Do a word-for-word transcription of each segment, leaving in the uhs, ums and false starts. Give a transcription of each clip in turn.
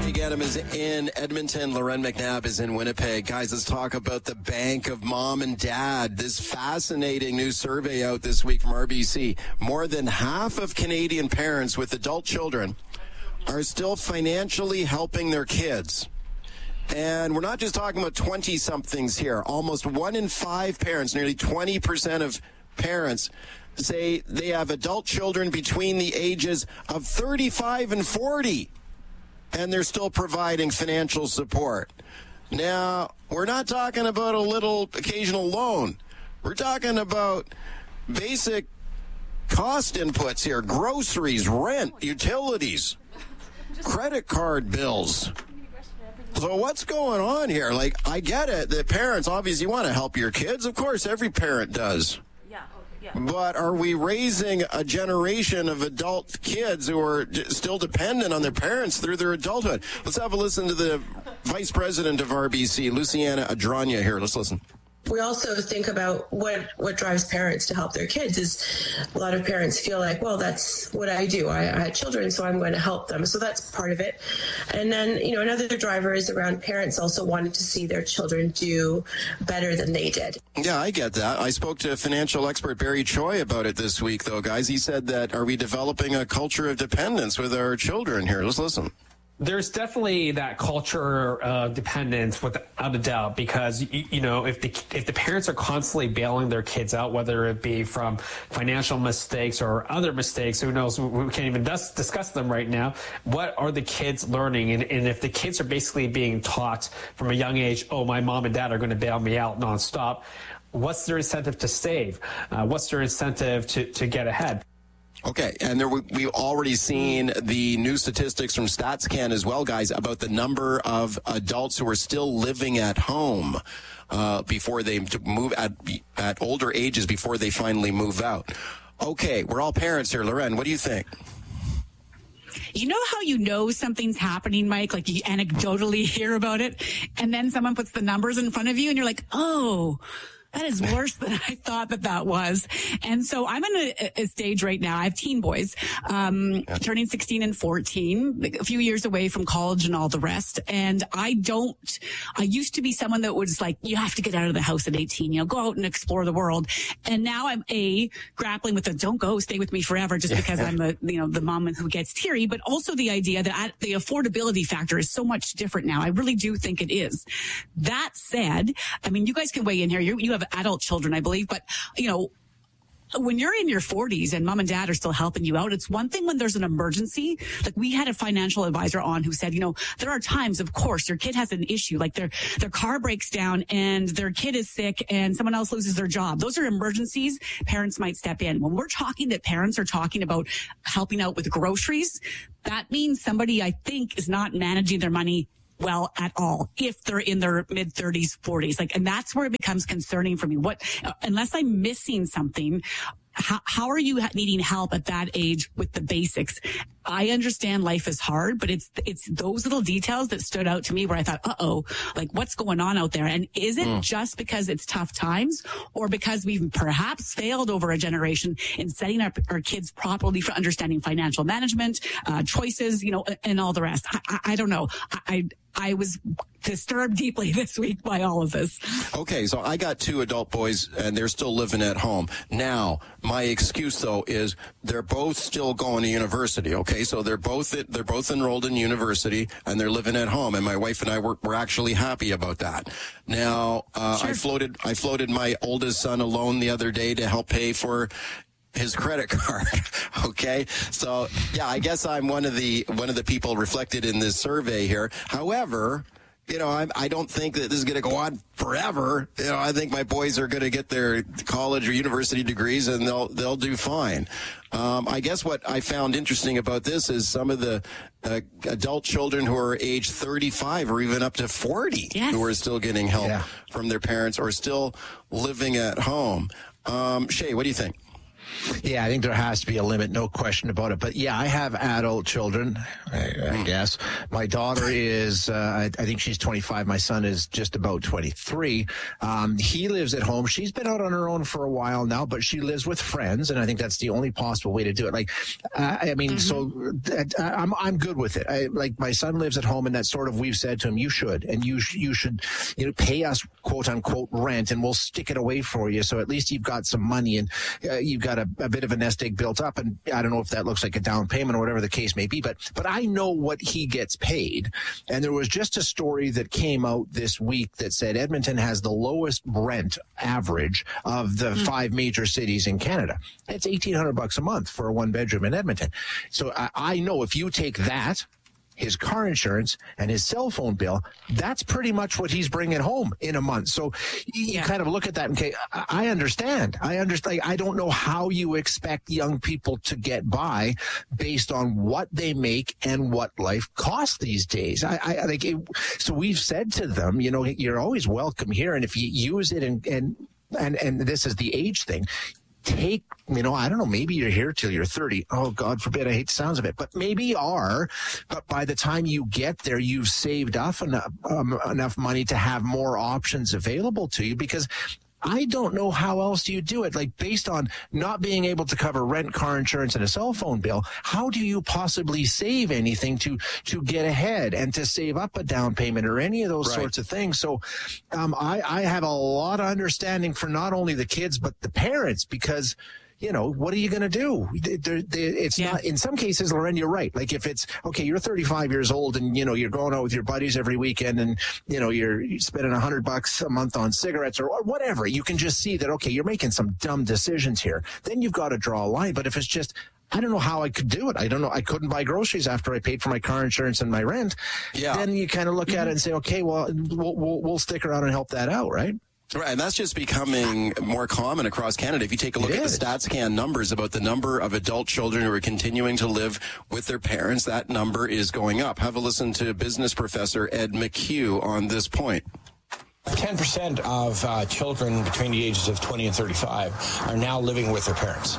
Mike Adams is in Edmonton. Loren McNabb is in Winnipeg. Guys, let's talk about the bank of mom and dad. This fascinating new survey out this week from R B C. More than half of Canadian parents with adult children are still financially helping their kids. And we're not just talking about twenty-somethings here. Almost one in five parents, nearly twenty percent of parents, say they have adult children between the ages of thirty-five and forty. And they're still providing financial support. Now, we're not talking about a little occasional loan. We're talking about basic cost inputs here. Groceries, rent, utilities, credit card bills. So what's going on here? Like, I get it that parents obviously want to help your kids. Of course, every parent does. But are we raising a generation of adult kids who are still dependent on their parents through their adulthood? Let's have a listen to the Vice President of R B C, Luciana Adranya here. Let's listen. We also think about what, what drives parents to help their kids is a lot of parents feel like, well, that's what I do. I, I had children, so I'm going to help them. So that's part of it. And then, you know, another driver is around parents also wanting to see their children do better than they did. Yeah, I get that. I spoke to financial expert Barry Choi about it this week, though, guys. He said that, are we developing a culture of dependence with our children here? Let's listen. There's definitely that culture of dependence without a doubt, because, you, you know, if the if the parents are constantly bailing their kids out, whether it be from financial mistakes or other mistakes, who knows, we can't even dis- discuss them right now. What are the kids learning? And, and if the kids are basically being taught from a young age, oh, my mom and dad are going to bail me out nonstop, what's their incentive to save? Uh, what's their incentive to, to get ahead? Okay, and there we, we've already seen the new statistics from StatsCan as well, guys, about the number of adults who are still living at home uh, before they move at at older ages before they finally move out. Okay, we're all parents here. Loren, what do you think? You know how you know something's happening, Mike? Like you anecdotally hear about it, and then someone puts the numbers in front of you, and you're like, oh, that is worse than I thought that that was. And so I'm in a, a stage right now. I have teen boys, um, turning sixteen and fourteen, a few years away from college and all the rest. And I don't, I used to be someone that was like, you have to get out of the house at eighteen, you know, go out and explore the world. And now I'm a grappling with the don't go, stay with me forever just because I'm the, you know, the mom who gets teary, but also the idea that I, the affordability factor is so much different now. I really do think it is. That said, I mean, you guys can weigh in here. You, you have adult children, I believe, but you know, when you're in your forties and mom and dad are still helping you out, it's one thing when there's an emergency. Like we had a financial advisor on who said, you know, there are times, of course, your kid has an issue, like their their car breaks down and their kid is sick and someone else loses their job. Those are emergencies. Parents might step in. When we're talking that parents are talking about helping out with groceries, that means somebody, I think, is not managing their money well at all if they're in their mid thirties, forties. Like, and that's where it becomes concerning for me. What, unless I'm missing something, how, how are you needing help at that age with the basics? I understand life is hard, but it's, it's those little details that stood out to me where I thought, uh oh, like what's going on out there? And is it mm. just because it's tough times or because we've perhaps failed over a generation in setting up our kids properly for understanding financial management, uh, choices, you know, and all the rest? I, I, I don't know. I, I I was disturbed deeply this week by all of this. Okay, so I got two adult boys, and they're still living at home. Now, my excuse, though, is they're both still going to university, okay? So they're both they're both enrolled in university, and they're living at home, and my wife and I were, were actually happy about that. Now, uh, sure. I floated I floated my oldest son alone the other day to help pay for his credit card. Okay. So yeah, I guess I'm one of the, one of the people reflected in this survey here. However, you know, I, I don't think that this is going to go on forever. You know, I think my boys are going to get their college or university degrees and they'll, they'll do fine. Um, I guess what I found interesting about this is some of the uh, adult children who are age thirty-five or even up to forty yes. who are still getting help yeah. from their parents or still living at home. Um, Shay, what do you think? Yeah, I think there has to be a limit, no question about it. But yeah, I have adult children, I, I guess. My daughter is, uh, I, I think she's twenty-five. My son is just about twenty-three. Um, he lives at home. She's been out on her own for a while now, but she lives with friends, and I think that's the only possible way to do it. Like, uh, I mean, mm-hmm. so uh, I'm I'm good with it. I, like, my son lives at home, and that's sort of, we've said to him, you should, and you sh- you should, you know, pay us quote unquote rent, and we'll stick it away for you. So at least you've got some money, and uh, you've got a, a bit of a nest egg built up. And I don't know if that looks like a down payment or whatever the case may be, but but I know what he gets paid. And there was just a story that came out this week that said Edmonton has the lowest rent average of the mm. five major cities in Canada. It's eighteen hundred bucks a month for a one bedroom in Edmonton. So I, I know if you take that, his car insurance, and his cell phone bill, that's pretty much what he's bringing home in a month. So you yeah. kind of look at that and say, I understand. I understand. I don't know how you expect young people to get by based on what they make and what life costs these days. I, I like it, so we've said to them, you know, you're always welcome here. And if you use it and, and, and, and this is the age thing, take, you know, I don't know, maybe you're here till you're thirty. Oh, God forbid, I hate the sounds of it, but maybe you are. But by the time you get there, you've saved up enough, um, enough money to have more options available to you, because I don't know how else you do it. Like, based on not being able to cover rent, car insurance, and a cell phone bill, how do you possibly save anything to to get ahead and to save up a down payment or any of those right. sorts of things? So um, I, I have a lot of understanding for not only the kids, but the parents, because, you know, what are you going to do? They're, they're, it's yeah. not, in some cases, Loren, you're right. Like, if it's, okay, you're thirty-five years old and, you know, you're going out with your buddies every weekend and, you know, you're spending a hundred bucks a month on cigarettes or, or whatever, you can just see that, okay, you're making some dumb decisions here. Then you've got to draw a line. But if it's just, I don't know how I could do it. I don't know. I couldn't buy groceries after I paid for my car insurance and my rent. Yeah. Then you kind of look mm-hmm. at it and say, okay, well, we'll, we'll, we'll stick around and help that out, right? Right, and that's just becoming more common across Canada. If you take a look it at is. the StatsCan numbers about the number of adult children who are continuing to live with their parents, that number is going up. Have a listen to business professor Ed McHugh on this point. ten percent of uh, children between the ages of twenty and thirty-five are now living with their parents.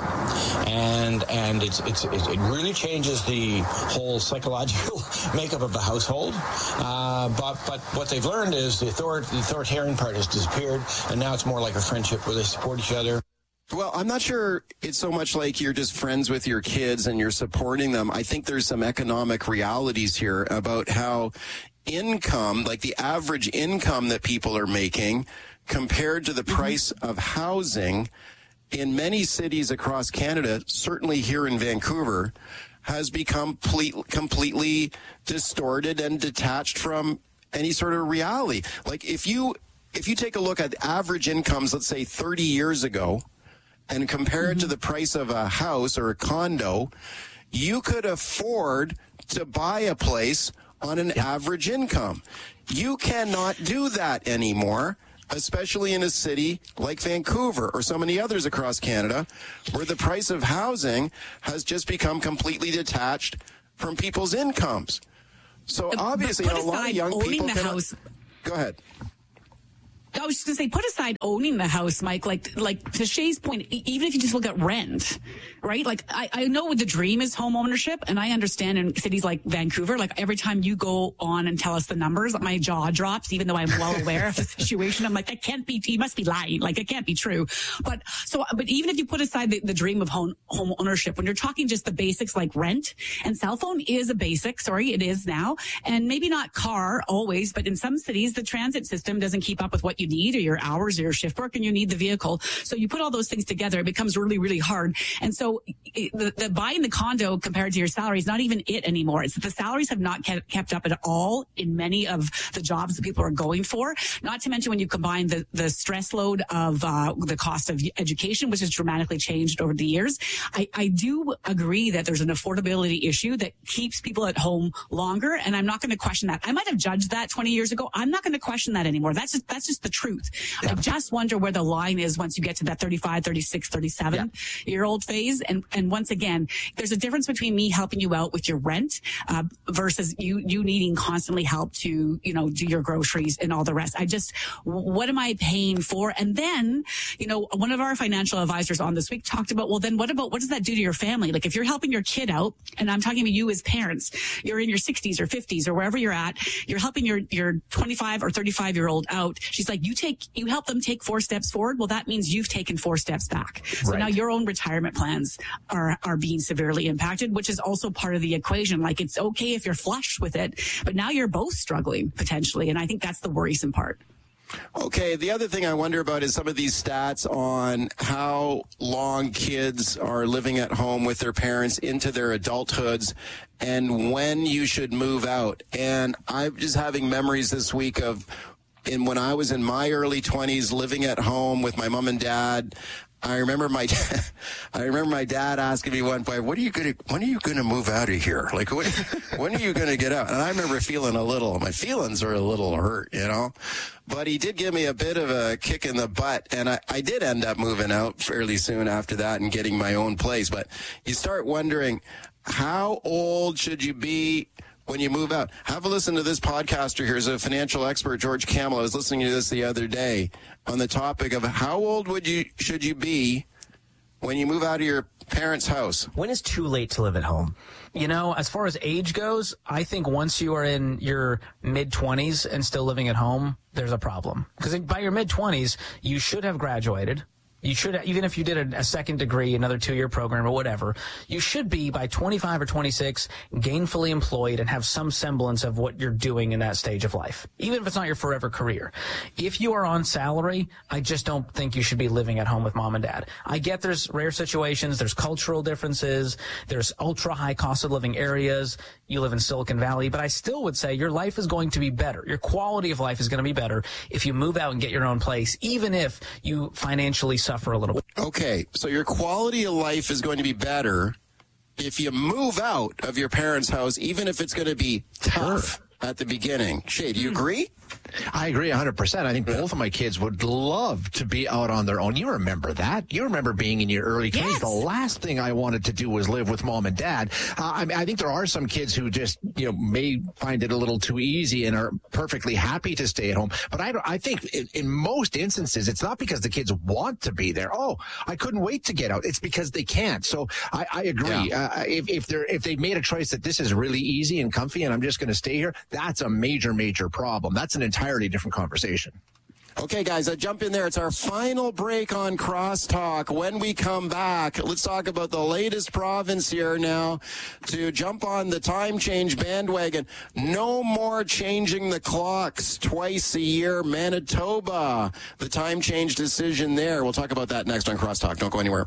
And and it's, it's, it really changes the whole psychological makeup of the household. Uh, but, but what they've learned is the, author- the authoritarian part has disappeared, and now it's more like a friendship where they support each other. Well, I'm not sure it's so much like you're just friends with your kids and you're supporting them. I think there's some economic realities here about how income, like the average income that people are making compared to the price of housing in many cities across Canada, certainly here in Vancouver, has become complete, completely distorted and detached from any sort of reality. Like, if you if you take a look at average incomes, let's say thirty years ago, and compare it to the price of a house or a condo, you could afford to buy a place on an average income. You cannot do that anymore, especially in a city like Vancouver or so many others across Canada, where the price of housing has just become completely detached from people's incomes. So obviously, a lot of young people the cannot... house. Go ahead. I was just going to say, put aside owning the house, Mike, like, like to Shay's point, even if you just look at rent, right? Like, I, I know the dream is home ownership, and I understand in cities like Vancouver, like every time you go on and tell us the numbers, my jaw drops, even though I'm well aware of the situation. I'm like, that can't be, he must be lying. Like, it can't be true. But so, but even if you put aside the, the dream of home, home ownership, when you're talking just the basics like rent, and cell phone is a basic, sorry, it is now, and maybe not car always, but in some cities, the transit system doesn't keep up with what you you need, or your hours, or your shift work, and you need the vehicle. So you put all those things together, it becomes really, really hard. And so it, the, the buying the condo compared to your salary is not even it anymore. It's that the salaries have not kept, kept up at all in many of the jobs that people are going for. Not to mention when you combine the, the stress load of uh, the cost of education, which has dramatically changed over the years. I, I do agree that there's an affordability issue that keeps people at home longer, and I'm not going to question that. I might have judged that twenty years ago. I'm not going to question that anymore. That's just, that's just the truth. Yeah. I just wonder where the line is once you get to that thirty-five, thirty-six, thirty-seven yeah. year old phase. And, and once again, there's a difference between me helping you out with your rent, uh, versus you, you needing constantly help to, you know, do your groceries and all the rest. I just, what am I paying for? And then, you know, one of our financial advisors on this week talked about, well, then what about, what does that do to your family? Like if you're helping your kid out, and I'm talking about you as parents, you're in your sixties or fifties or wherever you're at, you're helping your, your twenty-five or thirty-five year old out. She's like, you take, you help them take four steps forward. Well, that means you've taken four steps back. So right. now your own retirement plans are, are being severely impacted, which is also part of the equation. Like it's okay if you're flush with it, but now you're both struggling potentially. And I think that's the worrisome part. Okay, the other thing I wonder about is some of these stats on how long kids are living at home with their parents into their adulthoods and when you should move out. And I'm just having memories this week of in when I was in my early twenties living at home with my mom and dad. I remember my I remember my dad asking me one point, "What are you gonna? When are you gonna move out of here? Like, what, when are you gonna get out?" And I remember feeling a little, my feelings were a little hurt, you know. But he did give me a bit of a kick in the butt, and I, I did end up moving out fairly soon after that and getting my own place. But you start wondering, how old should you be when you move out? Have a listen to this podcaster here. He's a financial expert, George Kamel. I was listening to this the other day on the topic of how old would you should you be when you move out of your parents' house? When is too late to live at home? You know, as far as age goes, I think once you are in your mid-twenties and still living at home, there's a problem. Because by your mid-twenties, you should have graduated. You should, even if you did a, a second degree, another two-year program or whatever, you should be by twenty-five or twenty-six gainfully employed and have some semblance of what you're doing in that stage of life, even if it's not your forever career. If you are on salary, I just don't think you should be living at home with mom and dad. I get there's rare situations, there's cultural differences, there's ultra-high cost of living areas. You live in Silicon Valley, but I still would say your life is going to be better. Your quality of life is going to be better if you move out and get your own place, even if you financially suffer a little bit. Okay, so your quality of life is going to be better if you move out of your parents' house, even if it's going to be tough sure. at the beginning. Shay, do you agree? I agree one hundred percent. I think both of my kids would love to be out on their own. You remember that. You remember being in your early twenties. Yes. The last thing I wanted to do was live with mom and dad. Uh, I mean, I think there are some kids who just, you know, may find it a little too easy and are perfectly happy to stay at home. But I, I think in, in most instances, it's not because the kids want to be there. Oh, I couldn't wait to get out. It's because they can't. So I, I agree. Yeah. Uh, if, if they're, if they made a choice that this is really easy and comfy and I'm just going to stay here, that's a major, major problem. That's an entirely different conversation. Okay, guys, I jump in there. It's our final break on Crosstalk. When we come back, let's talk about the latest province here now to jump on the time change bandwagon. No more changing the clocks twice a year. Manitoba, the time change decision there. We'll talk about that next on Crosstalk. Don't go anywhere.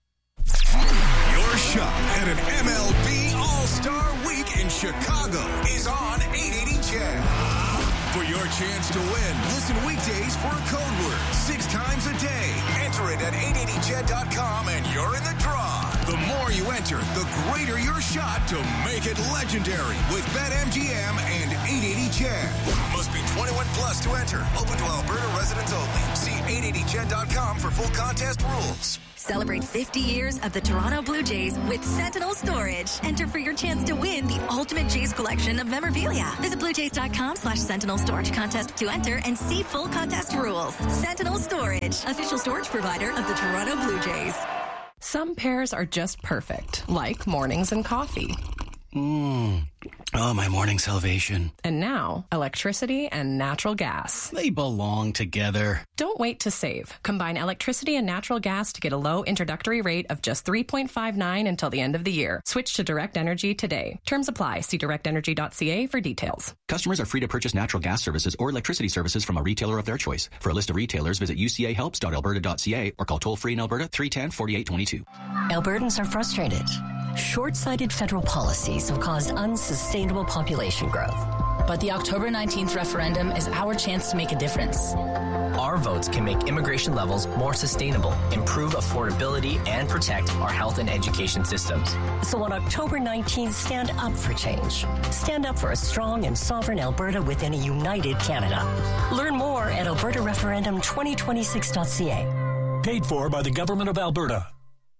Your shot at an M L B All-Star Week in Chicago is on eight eighty C H E D. For your chance to win, listen weekdays for a code word six times a day. Enter it at eight eighty C H E D dot com and you're in the draw. The more you enter, the greater your shot to make it legendary with BetMGM and eight eighty C H E D. Must be twenty-one plus to enter. Open to Alberta residents only. See eight eighty C H E D dot com for full contest rules. Celebrate fifty years of the Toronto Blue Jays with Sentinel Storage. Enter for your chance to win the ultimate Jays collection of memorabilia. Visit bluejays.com slash Sentinel Storage contest to enter and see full contest rules. Sentinel Storage, official storage provider of the Toronto Blue Jays. Some pairs are just perfect, like mornings and coffee. Mmm. Oh, my morning salvation. And now, electricity and natural gas. They belong together. Don't wait to save. Combine electricity and natural gas to get a low introductory rate of just three point five nine until the end of the year. Switch to Direct Energy today. Terms apply. See direct energy dot c a for details. Customers are free to purchase natural gas services or electricity services from a retailer of their choice. For a list of retailers, visit u c a helps dot alberta dot c a or call toll-free in Alberta three one zero, four eight two two. Albertans are frustrated. Short-sighted federal policies have caused unsustainable population growth. But the October nineteenth referendum is our chance to make a difference. Our votes can make immigration levels more sustainable, improve affordability, and protect our health and education systems. So on October nineteenth, stand up for change. Stand up for a strong and sovereign Alberta within a united Canada. Learn more at alberta referendum twenty twenty-six dot c a. Paid for by the Government of Alberta.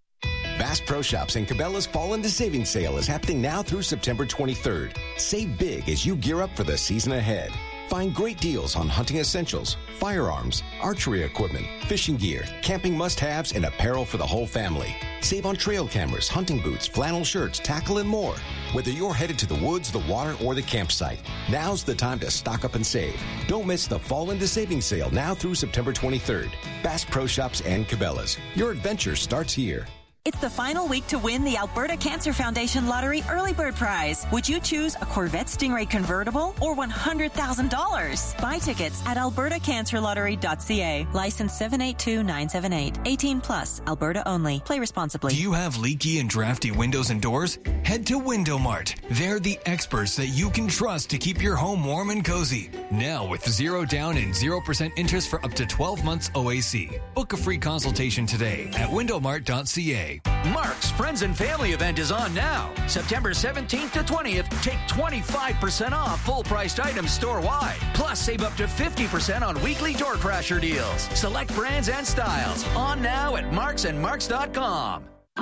Bass Pro Shops and Cabela's Fall into Savings Sale is happening now through September twenty-third. Save big as you gear up for the season ahead. Find great deals on hunting essentials, firearms, archery equipment, fishing gear, camping must-haves, and apparel for the whole family. Save on trail cameras, hunting boots, flannel shirts, tackle, and more. Whether you're headed to the woods, the water, or the campsite, now's the time to stock up and save. Don't miss the Fall into Savings Sale now through September twenty-third. Bass Pro Shops and Cabela's. Your adventure starts here. It's the final week to win the Alberta Cancer Foundation Lottery Early Bird Prize. Would you choose a Corvette Stingray convertible or one hundred thousand dollars? Buy tickets at alberta cancer lottery dot c a. License seven eight two nine seven eight. eighteen plus. Alberta only. Play responsibly. Do you have leaky and drafty windows and doors? Head to Window Mart. They're the experts that you can trust to keep your home warm and cozy. Now with zero down and zero percent interest for up to twelve months O A C. Book a free consultation today at window mart dot c a. Mark's Friends and Family event is on now. September seventeenth to twentieth, take twenty-five percent off full-priced items store-wide. Plus, save up to fifty percent on weekly door crasher deals. Select brands and styles. On now at marks and marks dot com.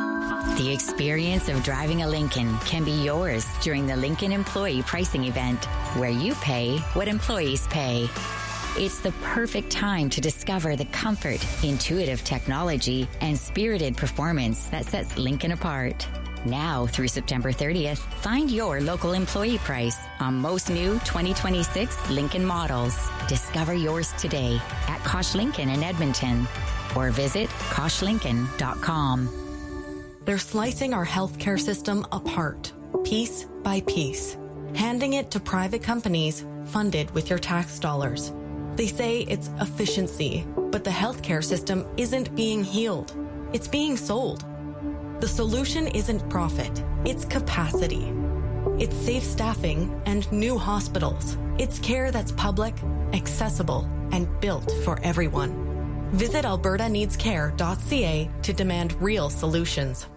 The experience of driving a Lincoln can be yours during the Lincoln Employee Pricing Event, where you pay what employees pay. It's the perfect time to discover the comfort, intuitive technology, and spirited performance that sets Lincoln apart. Now through September thirtieth, find your local employee price on most new twenty twenty-six Lincoln models. Discover yours today at Kosh Lincoln in Edmonton or visit kosh lincoln dot com. They're slicing our healthcare system apart, piece by piece, handing it to private companies funded with your tax dollars. They say it's efficiency, but the healthcare system isn't being healed. It's being sold. The solution isn't profit, it's capacity. It's safe staffing and new hospitals. It's care that's public, accessible, and built for everyone. Visit alberta needs care dot c a to demand real solutions.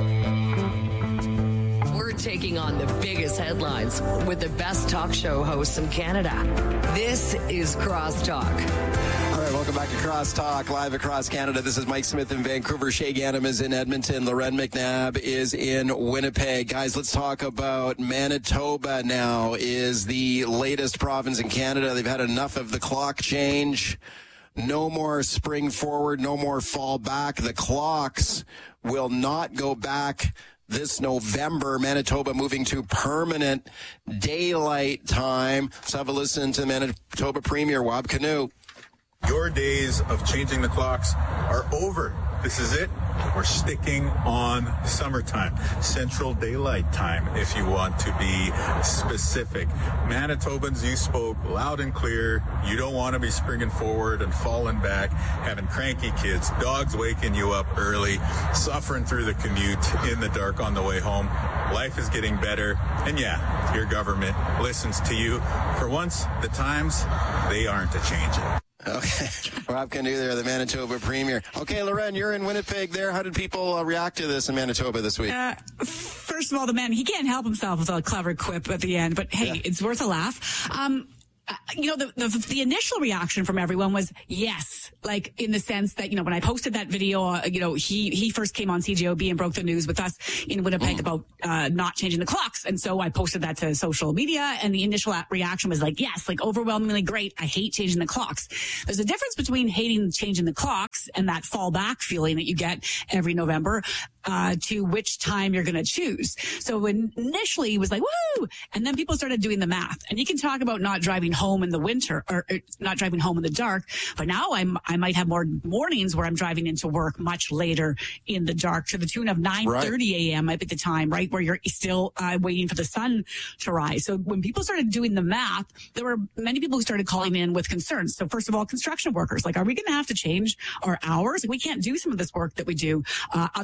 We're taking on the biggest headlines with the best talk show hosts in Canada. This is Crosstalk. All right, welcome back to Crosstalk, live across Canada. This is Mike Smith in Vancouver. Shay Ganem is in Edmonton. Loren McNabb is in Winnipeg. Guys, let's talk about Manitoba now. Is the latest province in Canada. They've had enough of the clock change. No more spring forward, no more fall back. The clocks will not go back this November. Manitoba moving to permanent daylight time. Let's have a listen to Manitoba Premier Wab Kinew. Your days of changing the clocks are over. This is it. We're sticking on summertime, central daylight time, if you want to be specific. Manitobans, you spoke loud and clear. You don't want to be springing forward and falling back, having cranky kids, dogs waking you up early, suffering through the commute in the dark on the way home. Life is getting better. And yeah, your government listens to you. For once, the times, they aren't a-changing. Okay. Rob Kinew there, the Manitoba Premier. Okay, Loren, you're in Winnipeg there. How did people uh, react to this in Manitoba this week? Uh, first of all, the man, he can't help himself with a clever quip at the end, but hey, yeah. It's worth a laugh. Um, Uh, you know, the, the the initial reaction from everyone was yes, like in the sense that, you know, when I posted that video, uh, you know, he he first came on C J O B and broke the news with us in Winnipeg about uh, not changing the clocks. And so I posted that to social media, and the initial reaction was like, yes, like overwhelmingly great. I hate changing the clocks. There's a difference between hating changing the clocks and that fallback feeling that you get every November uh, to which time you're going to choose. So when initially he was like, woo! And then people started doing the math. And you can talk about not driving home in the winter or, or not driving home in the dark. But now I'm, I might have more mornings where I'm driving into work much later in the dark to the tune of nine thirty a.m. might be the time, right? Where you're still uh, waiting for the sun to rise. So when people started doing the math, there were many people who started calling in with concerns. So first of all, construction workers, like, are we going to have to change our hours? We can't do some of this work that we do. Uh, other people who work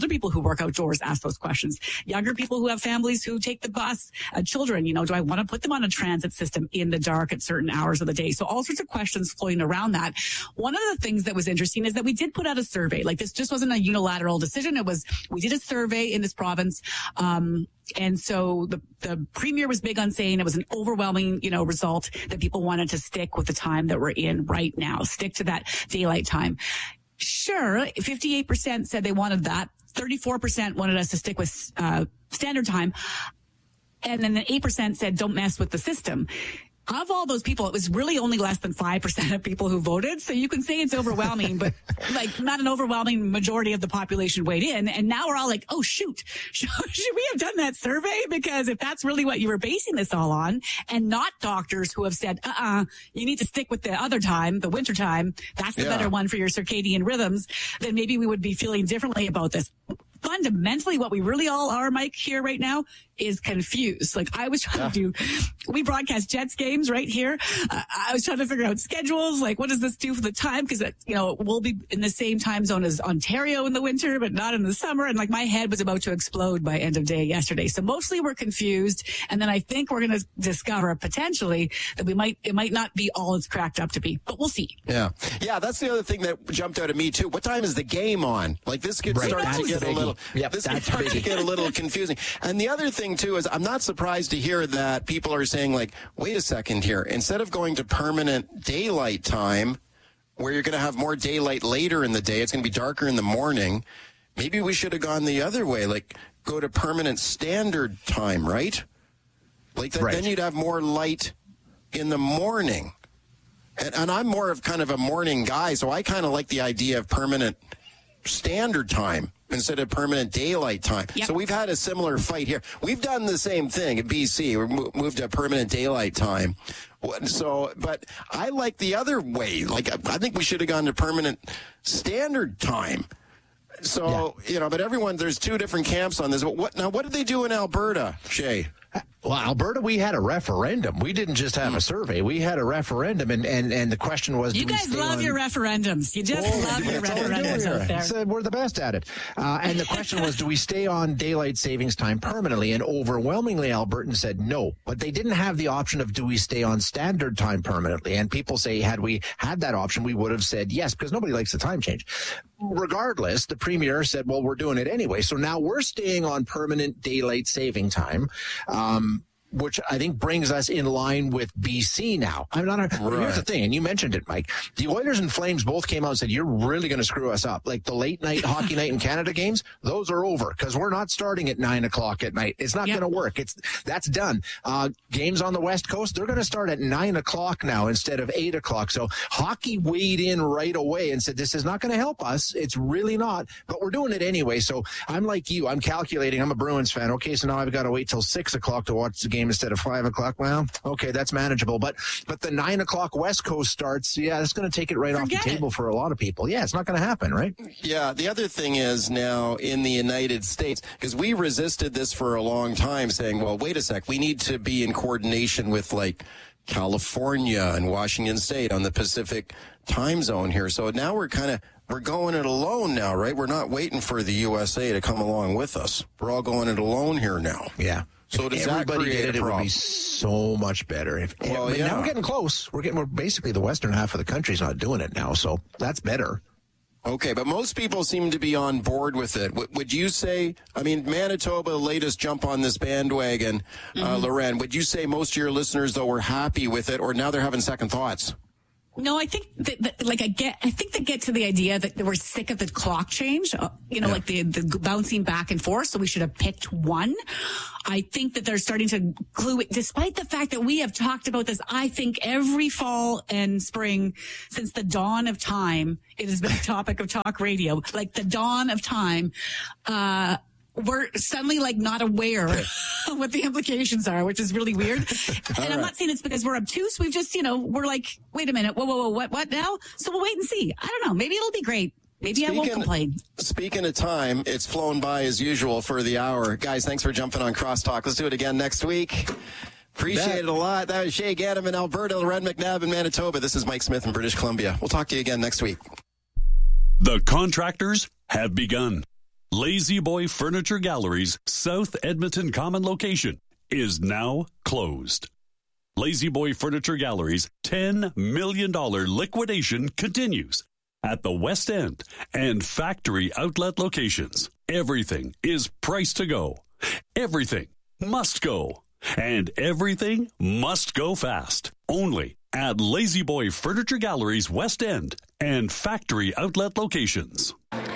work outdoors ask those questions. Younger people who have families who take the bus, uh, children, you know, do I want to put them on a transit system in the dark at certain hours of the day? So all sorts of questions floating around that. One of the things that was interesting is that we did put out a survey. Like, this just wasn't a unilateral decision. It was, we did a survey in this province. Um, And so the, the premier was big on saying it was an overwhelming, you know, result that people wanted to stick with the time that we're in right now, stick to that daylight time. Sure, fifty-eight percent said they wanted that. thirty-four percent wanted us to stick with uh, standard time. And then the eight percent said don't mess with the system. Of all those people, it was really only less than five percent of people who voted. So you can say it's overwhelming, but like not an overwhelming majority of the population weighed in. And now we're all like, oh, shoot, should we have done that survey? Because if that's really what you were basing this all on, and not doctors who have said, uh-uh, you need to stick with the other time, the winter time, that's the yeah. better one for your circadian rhythms, then maybe we would be feeling differently about this. Fundamentally, what we really all are, Mike, here right now is confused. Like, I was trying yeah. to do, we broadcast Jets games right here. Uh, I was trying to figure out schedules. Like, what does this do for the time? Because, you know, we'll be in the same time zone as Ontario in the winter, but not in the summer. And like, my head was about to explode by end of day yesterday. So mostly we're confused. And then I think we're going to discover potentially that we might, it might not be all it's cracked up to be, but we'll see. Yeah. Yeah. That's the other thing that jumped out at me too. What time is the game on? Like, this could right. start to get a little, yep, this could start to get a little confusing. And the other thing too is I'm not surprised to hear that people are saying, like, wait a second here, instead of going to permanent daylight time where you're going to have more daylight later in the day, it's going to be darker in the morning, maybe we should have gone the other way, like go to permanent standard time, right? Like that, right. Then you'd have more light in the morning. And, and I'm more of kind of a morning guy, so I kind of like the idea of permanent standard time instead of permanent daylight time. Yep. So we've had a similar fight here. We've done the same thing at B C. We moved to permanent daylight time. So, but I like the other way. Like, I think we should have gone to permanent standard time. So, yeah. you know, but everyone, there's two different camps on this. But what now? What did they do in Alberta, Shay? Well, Alberta, we had a referendum. We didn't just have a survey. We had a referendum, and, and, and the question was, you do guys we stay love on... your referendums. You just Whoa, love your referendums out there. So we're the best at it. Uh, and the question was, do we stay on daylight savings time permanently? And overwhelmingly, Albertans said no. But they didn't have the option of, do we stay on standard time permanently? And people say, had we had that option, we would have said yes, because nobody likes the time change. Regardless, the premier said, well, we're doing it anyway. So now we're staying on permanent daylight saving time. Um, which I think brings us in line with B C now. I'm not. A, right. Here's the thing, and you mentioned it, Mike. The Oilers and Flames both came out and said, you're really going to screw us up. Like the late night hockey night in Canada games, those are over because we're not starting at nine o'clock at night. It's not yep. going to work. It's that's done. Uh, games on the West Coast, they're going to start at nine o'clock now instead of eight o'clock. So hockey weighed in right away and said, this is not going to help us. It's really not, but we're doing it anyway. So I'm like you. I'm calculating. I'm a Bruins fan. Okay, so now I've got to wait till six o'clock to watch the game instead of five o'clock. Well, okay, that's manageable. But but the nine o'clock West Coast starts, yeah, it's going to take it right Forget off the table it. for a lot of people. Yeah, it's not going to happen, right? Yeah, the other thing is now in the United States, because we resisted this for a long time, saying, well, wait a sec, we need to be in coordination with, like, California and Washington State on the Pacific time zone here. So now we're kind of, we're going it alone now, right? We're not waiting for the U S A to come along with us. We're all going it alone here now. Yeah. So if does everybody that create did it, a it would problem? be so much better. If well, but yeah. now we're getting close. We're getting we're basically the western half of the country's not doing it now, so that's better. Okay, but most people seem to be on board with it. W- would you say, I mean, Manitoba, latest jump on this bandwagon, mm-hmm. uh, Loren, would you say most of your listeners, though, were happy with it, or now they're having second thoughts? No, I think that, that, like I get, I think they get to the idea that they were sick of the clock change, uh, you know, yeah. like the, the bouncing back and forth. So we should have picked one. I think that they're starting to clue it, despite the fact that we have talked about this, I think every fall and spring since the dawn of time, it has been a topic of talk radio, like the dawn of time, uh, we're suddenly like not aware of what the implications are, which is really weird. And right. I'm not saying it's because we're obtuse. We've just, you know, we're like, wait a minute. Whoa, whoa, whoa. What, what now? So we'll wait and see. I don't know. Maybe it'll be great. Maybe speaking, I won't complain. Speaking of time, it's flown by as usual for the hour. Guys, thanks for jumping on Crosstalk. Let's do it again next week. Appreciate that. it a lot. That was Shay Gaddam in Alberta, Loren McNabb in Manitoba. This is Mike Smith in British Columbia. We'll talk to you again next week. The contractors have begun. Lazy Boy Furniture Gallery's South Edmonton Common location is now closed. Lazy Boy Furniture Gallery's ten million dollars liquidation continues at the West End and factory outlet locations. Everything is priced to go. Everything must go. And everything must go fast. Only at Lazy Boy Furniture Gallery's West End and factory outlet locations.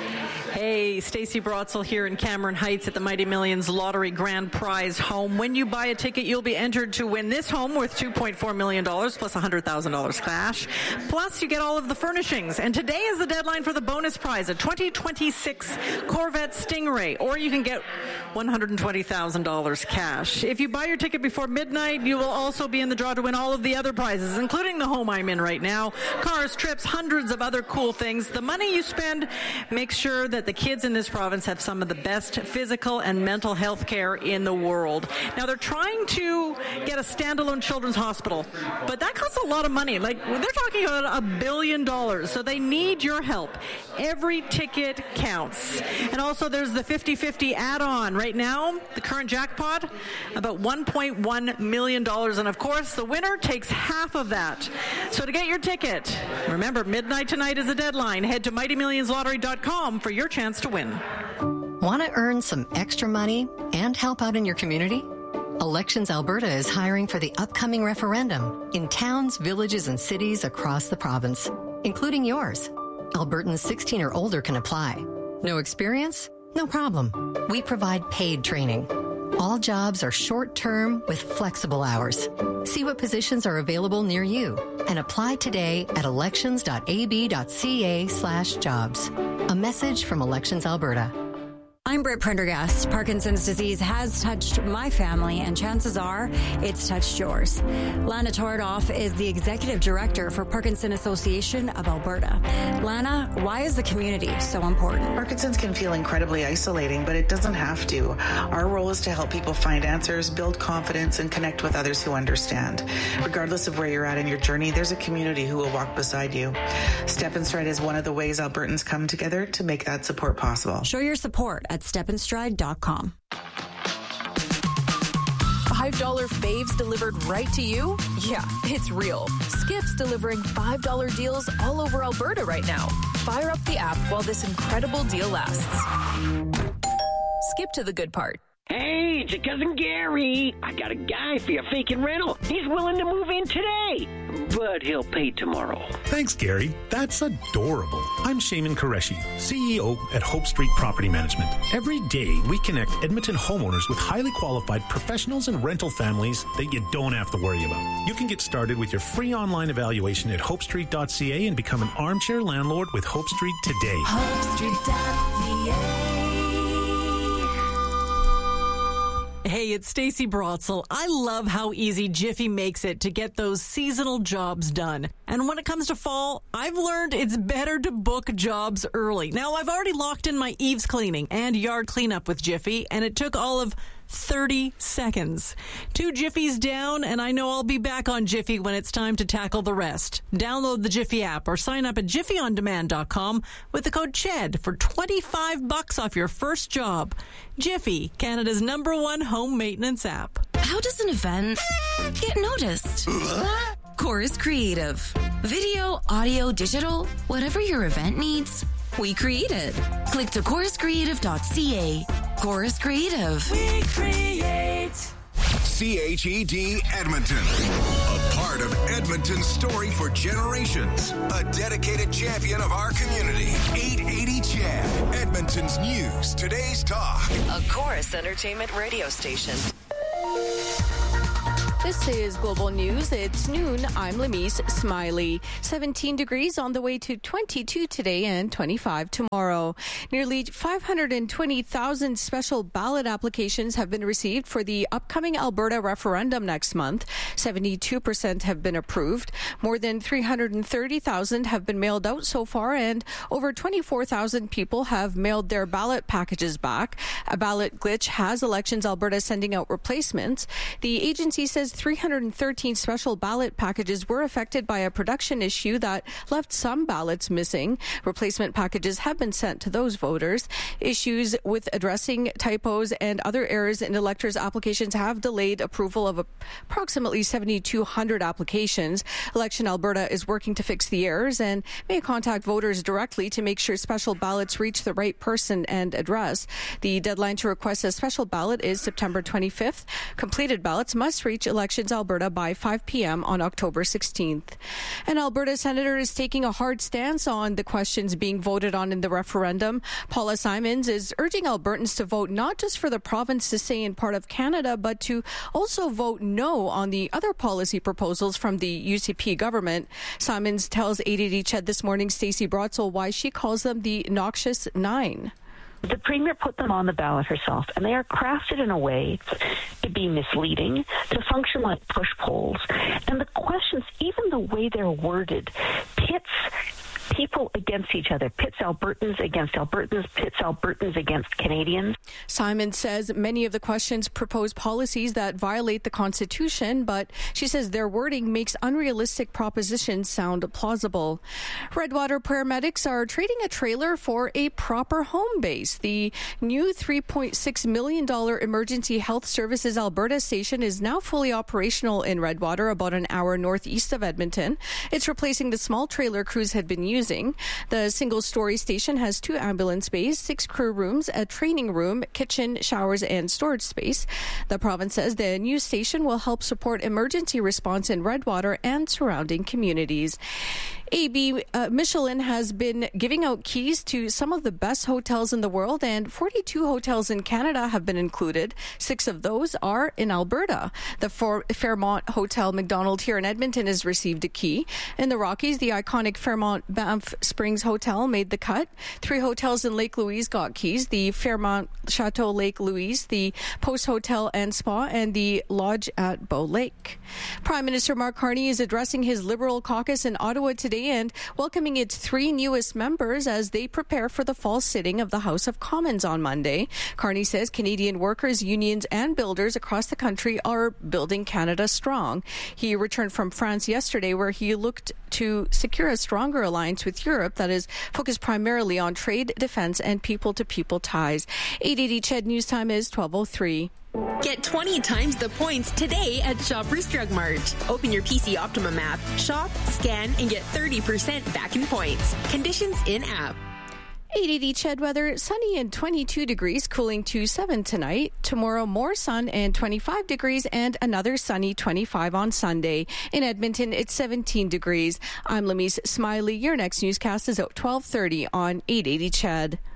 Hey, Stacey Brotzel here in Cameron Heights at the Mighty Millions Lottery Grand Prize home. When you buy a ticket, you'll be entered to win this home worth two point four million dollars plus one hundred thousand dollars cash. Plus, you get all of the furnishings. And today is the deadline for the bonus prize, a twenty twenty-six Corvette Stingray, or you can get one hundred twenty thousand dollars cash. If you buy your ticket before midnight, you will also be in the draw to win all of the other prizes, including the home I'm in right now, cars, trips, hundreds of other cool things. The money you spend makes sure that the kids in this province have some of the best physical and mental health care in the world. Now, they're trying to get a standalone children's hospital, but that costs a lot of money. Like, they're talking about a billion dollars, so they need your help. Every ticket counts. And also, there's the fifty-fifty add-on. Right now, the current jackpot, about one point one million dollars, and of course, the winner takes half of that. So to get your ticket, remember, midnight tonight is the deadline. Head to mighty millions lottery dot com for your chance to win. Want to earn some extra money and help out in your community? Elections Alberta is hiring for the upcoming referendum in towns, villages, and cities across the province, including yours. Albertans sixteen or older can apply. No experience? No problem. We provide paid training. All jobs are short-term with flexible hours. See what positions are available near you and apply today at elections dot a b dot c a slash jobs. A message from Elections Alberta. I'm Britt Prendergast. Parkinson's disease has touched my family, and chances are it's touched yours. Lana Tordoff is the Executive Director for Parkinson Association of Alberta. Lana, why is the community so important? Parkinson's can feel incredibly isolating, but it doesn't have to. Our role is to help people find answers, build confidence, and connect with others who understand. Regardless of where you're at in your journey, there's a community who will walk beside you. Step in Stride is one of the ways Albertans come together to make that support possible. Show your support at step in stride dot com. five dollar faves delivered right to you? Yeah, it's real. Skip's delivering five dollar deals all over Alberta right now. Fire up the app while this incredible deal lasts. Skip to the good part. Hey, it's your cousin Gary. I got a guy for your vacant rental. He's willing to move in today, but he'll pay tomorrow. Thanks, Gary. That's adorable. I'm Shaman Qureshi, C E O at Hope Street Property Management. Every day, we connect Edmonton homeowners with highly qualified professionals and rental families that you don't have to worry about. You can get started with your free online evaluation at hope street dot c a and become an armchair landlord with Hope Street today. hope street dot c a. Hey, it's Stacey Brotzel. I love how easy Jiffy makes it to get those seasonal jobs done. And when it comes to fall, I've learned it's better to book jobs early. Now, I've already locked in my eaves cleaning and yard cleanup with Jiffy, and it took all of thirty seconds. Two Jiffies down, and I know I'll be back on Jiffy when it's time to tackle the rest. Download the Jiffy app or sign up at jiffy on demand dot com with the code CHED for twenty-five bucks off your first job. Jiffy, Canada's number one home maintenance app. How does an event get noticed? Chorus Creative. Video, audio, digital, whatever your event needs, we create it. Click to chorus creative dot c a. Chorus Creative. We create. C H E D Edmonton. A part of Edmonton's story for generations. A dedicated champion of our community. eight eighty C H E D. Edmonton's news. Today's talk. A Chorus Entertainment radio station. This is Global News. It's noon. I'm Lamise Smiley. seventeen degrees on the way to twenty-two today and twenty-five tomorrow. Nearly five hundred twenty thousand special ballot applications have been received for the upcoming Alberta referendum next month. seventy-two percent have been approved. More than three hundred thirty thousand have been mailed out so far, and over twenty-four thousand people have mailed their ballot packages back. A ballot glitch has Elections Alberta sending out replacements. The agency says three hundred thirteen special ballot packages were affected by a production issue that left some ballots missing. Replacement packages have been sent to those voters. Issues with addressing typos and other errors in electors' applications have delayed approval of approximately seven thousand two hundred applications. Election Alberta is working to fix the errors and may contact voters directly to make sure special ballots reach the right person and address. The deadline to request a special ballot is September twenty-fifth. Completed ballots must reach Elections Alberta by five p.m. on October sixteenth. An Alberta senator is taking a hard stance on the questions being voted on in the referendum. Paula Simons is urging Albertans to vote not just for the province to stay in part of Canada, but to also vote no on the other policy proposals from the U C P government. Simons tells eight eighty C H E D this morning, Stacey Brotzel, why she calls them the noxious nine. The Premier put them on the ballot herself, and they are crafted in a way to be misleading, to function like push polls. And the questions, even the way they're worded, pits people against each other, pits Albertans against Albertans, pits Albertans against Canadians. Simon says many of the questions propose policies that violate the Constitution, but she says their wording makes unrealistic propositions sound plausible. Redwater paramedics are trading a trailer for a proper home base. The new three point six million dollars Emergency Health Services Alberta station is now fully operational in Redwater, about an hour northeast of Edmonton. It's replacing the small trailer crews had been using. Using. The single-story station has two ambulance bays, six crew rooms, a training room, kitchen, showers, and storage space. The province says the new station will help support emergency response in Redwater and surrounding communities. A B uh, Michelin has been giving out keys to some of the best hotels in the world, and forty-two hotels in Canada have been included. Six of those are in Alberta. The For- Fairmont Hotel Macdonald here in Edmonton has received a key. In the Rockies, the iconic Fairmont Banff Springs Hotel made the cut. Three hotels in Lake Louise got keys: the Fairmont Chateau Lake Louise, the Post Hotel and Spa, and the Lodge at Bow Lake. Prime Minister Mark Carney is addressing his Liberal caucus in Ottawa today and welcoming its three newest members as they prepare for the fall sitting of the House of Commons on Monday. Carney says Canadian workers, unions, and builders across the country are building Canada strong. He returned from France yesterday, where he looked to secure a stronger alliance with Europe that is focused primarily on trade, defense, and people-to-people ties. eight eighty C H E D News Time is twelve oh three. Get twenty times the points today at Shoppers Drug Mart. Open your P C Optimum app, shop, scan, and get thirty percent back in points. Conditions in-app. eight eighty C H E D weather, sunny and twenty-two degrees, cooling to seven tonight. Tomorrow, more sun and twenty-five degrees, and another sunny twenty-five on Sunday. In Edmonton, it's seventeen degrees. I'm Lamise Smiley. Your next newscast is at twelve thirty on eight eighty C H E D.